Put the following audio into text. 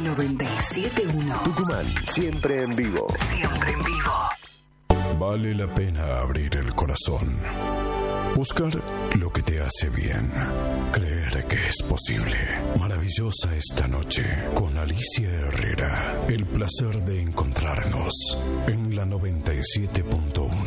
97.1. Tucumán, siempre en vivo. Siempre en vivo. Vale la pena abrir el corazón. Buscar lo que te hace bien. Creer que es posible. Maravillosa esta noche con Alicia Herrera. El placer de encontrarnos en la 97.1.